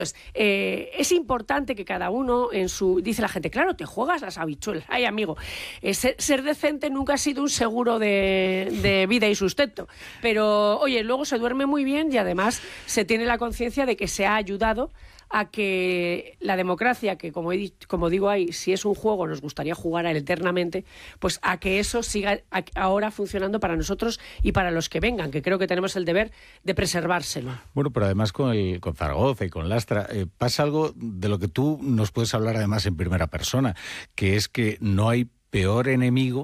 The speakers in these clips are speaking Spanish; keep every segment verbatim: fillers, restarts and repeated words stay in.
Pues, eh, es importante que cada uno en su... Dice la gente, claro, te juegas las habichuelas. Ay, amigo, eh, ser, ser decente nunca ha sido un seguro de, de vida y sustento. Pero, oye, luego se duerme muy bien y además se tiene la conciencia de que se ha ayudado a que la democracia, que como, he dicho, como digo ahí, si es un juego nos gustaría jugar a él eternamente, pues a que eso siga ahora funcionando para nosotros y para los que vengan, que creo que tenemos el deber de preservárselo. Bueno, pero además con, el, con Zaragoza y con Lastra eh, pasa algo de lo que tú nos puedes hablar además en primera persona, que es que no hay peor enemigo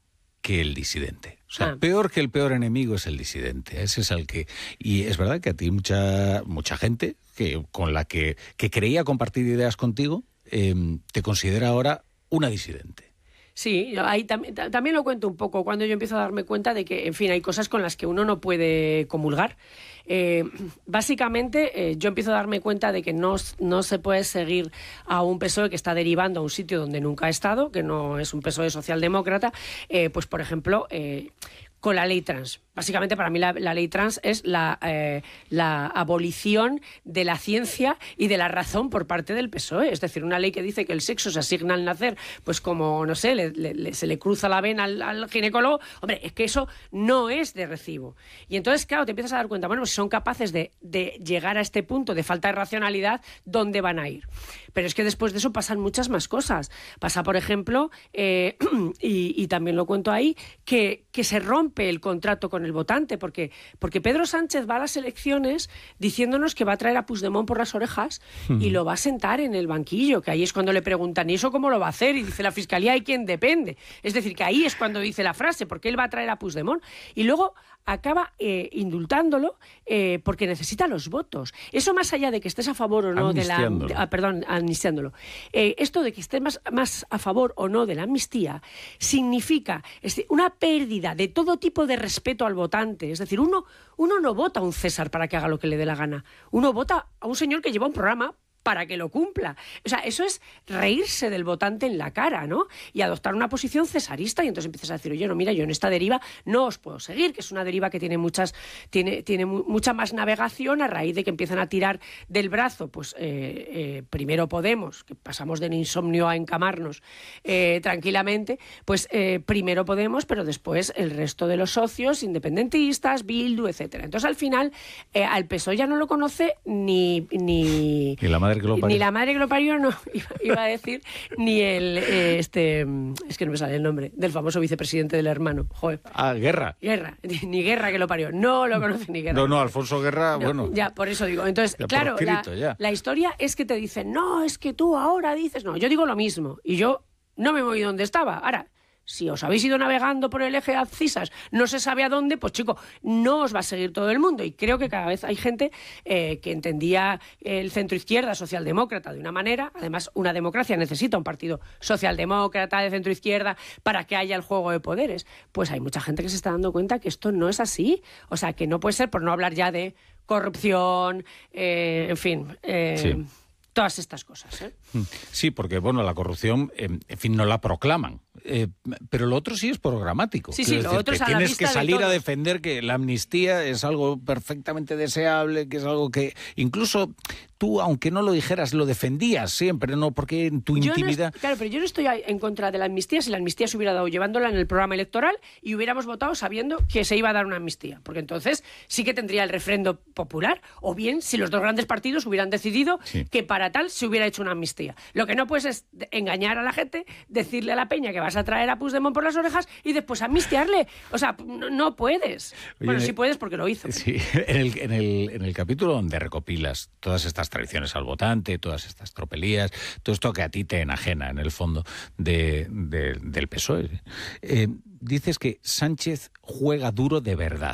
que el disidente. O sea, ah. peor que el peor enemigo es el disidente. Ese es el que... Y es verdad que a ti mucha mucha gente que con la que, que creía compartir ideas contigo eh, te considera ahora una disidente. Sí, ahí tam- también lo cuento un poco cuando yo empiezo a darme cuenta de que, en fin, hay cosas con las que uno no puede comulgar. Eh, básicamente, eh, yo empiezo a darme cuenta de que no, no se puede seguir a un P S O E que está derivando a un sitio donde nunca ha estado, que no es un P S O E socialdemócrata, eh, pues, por ejemplo, eh, con la ley trans. Básicamente, para mí, la, la ley trans es la, eh, la abolición de la ciencia y de la razón por parte del P S O E. Es decir, una ley que dice que el sexo se asigna al nacer, pues como, no sé, le, le, se le cruza la vena al, al ginecólogo. Hombre, es que eso no es de recibo. Y entonces, claro, te empiezas a dar cuenta, bueno, pues si son capaces de, de llegar a este punto de falta de racionalidad, ¿dónde van a ir? Pero es que después de eso pasan muchas más cosas. Pasa, por ejemplo, eh, y, y también lo cuento ahí, que, que se rompe el contrato con el votante, porque, porque Pedro Sánchez va a las elecciones diciéndonos que va a traer a Puigdemont por las orejas uh-huh. y lo va a sentar en el banquillo, que ahí es cuando le preguntan, ¿y eso cómo lo va a hacer? Y dice la Fiscalía, ¿y quién depende? Es decir, que ahí es cuando dice la frase, porque él va a traer a Puigdemont. Y luego acaba eh, indultándolo eh, porque necesita los votos. Eso más allá de que estés a favor o no de la... De, ah, perdón, amnistiándolo. Eh, esto de que estés más, más a favor o no de la amnistía significa es, una pérdida de todo tipo de respeto al votante. Es decir, uno, uno no vota a un César para que haga lo que le dé la gana. Uno vota a un señor que lleva un programa para que lo cumpla. O sea, eso es reírse del votante en la cara, ¿no? Y adoptar una posición cesarista, y entonces empiezas a decir, oye, no, mira, yo en esta deriva no os puedo seguir, que es una deriva que tiene muchas, tiene, tiene mucha más navegación a raíz de que empiezan a tirar del brazo, pues eh, eh, primero Podemos, que pasamos del insomnio a encamarnos eh, tranquilamente, pues eh, primero Podemos, pero después el resto de los socios, independentistas, Bildu, etcétera. Entonces, al final, eh, al P S O E ya no lo conoce ni... ni ¿Y la madre que lo parió? Ni la madre que lo parió, no, iba, iba a decir, ni el, eh, este, es que no me sale el nombre, del famoso vicepresidente del hermano, joder. Ah, Guerra. Guerra, ni Guerra que lo parió, no lo conoce ni Guerra. No, no, Alfonso Guerra, no, bueno. Ya, por eso digo, entonces, ya claro, escrito, la, ya. la historia es que te dicen, no, es que tú ahora dices, no, yo digo lo mismo, y yo no me voy donde estaba, ahora... Si os habéis ido navegando por el eje abscisas, no se sabe a dónde, pues chico, no os va a seguir todo el mundo. Y creo que cada vez hay gente eh, que entendía el centro-izquierda socialdemócrata de una manera. Además, una democracia necesita un partido socialdemócrata de centro-izquierda para que haya el juego de poderes. Pues hay mucha gente que se está dando cuenta que esto no es así. O sea, que no puede ser, por no hablar ya de corrupción, eh, en fin... Eh, sí. Todas estas cosas, ¿eh? Sí, porque, bueno, la corrupción, eh, en fin, no la proclaman. Eh, pero lo otro sí es programático. Sí, sí, Quiero lo decir, otro es a que la tienes vista que salir de a defender que la amnistía es algo perfectamente deseable, que es algo que incluso tú, aunque no lo dijeras, lo defendías siempre, ¿no? Porque en tu yo intimidad... No, claro, pero yo no estoy en contra de la amnistía si la amnistía se hubiera dado llevándola en el programa electoral y hubiéramos votado sabiendo que se iba a dar una amnistía. Porque entonces sí que tendría el refrendo popular, o bien si los dos grandes partidos hubieran decidido sí. que para tal se hubiera hecho una amnistía. Lo que no puedes es engañar a la gente, decirle a la peña que vas a traer a Puigdemont por las orejas y después amnistiarle. O sea, no, no puedes. Oye, bueno, sí puedes porque lo hizo. Sí, en el, en, el, en el capítulo donde recopilas todas estas traiciones al votante, todas estas tropelías, todo esto que a ti te enajena en el fondo de, de, del P S O E, eh, dices que Sánchez juega duro de verdad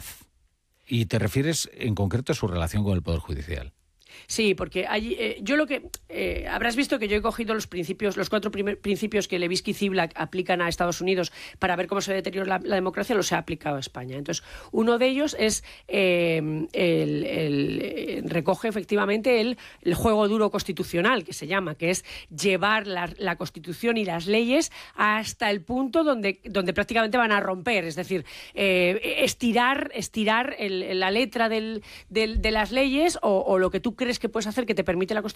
y te refieres en concreto a su relación con el Poder Judicial. Sí, porque allí, eh, yo lo que... Eh, habrás visto que yo he cogido los principios, los cuatro primer, principios que Levitsky y Ziblatt aplican a Estados Unidos para ver cómo se deteriora la, la democracia, los he aplicado a España. Entonces, uno de ellos es... Eh, el, el, eh, recoge efectivamente el, el juego duro constitucional, que se llama, que es llevar la, la Constitución y las leyes hasta el punto donde, donde prácticamente van a romper. Es decir, eh, estirar, estirar el, la letra del, del, de las leyes o, o lo que tú crees crees que puedes hacer que te permite la